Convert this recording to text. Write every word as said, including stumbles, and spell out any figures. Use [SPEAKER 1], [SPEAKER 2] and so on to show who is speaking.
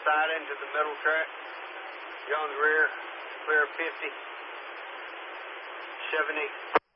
[SPEAKER 1] side into the middle track. You're on the rear, clear fifty, seventy.